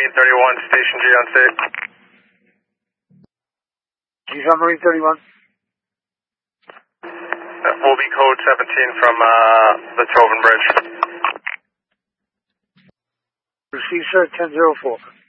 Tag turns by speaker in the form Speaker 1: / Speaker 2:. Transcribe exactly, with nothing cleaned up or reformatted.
Speaker 1: Marine thirty-one, Station G on state.
Speaker 2: G's on Marine thirty-one.
Speaker 1: That will be code seventeen from uh, the Tobin Bridge.
Speaker 2: Receive, sir, ten zero four.